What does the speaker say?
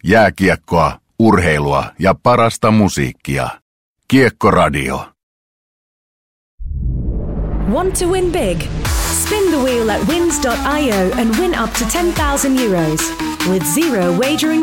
Jääkiekkoa, urheilua ja parasta musiikkia. Kiekkoradio. Want to win big? Spin the wheel at wins.io and win up to €10,000 with zero wagering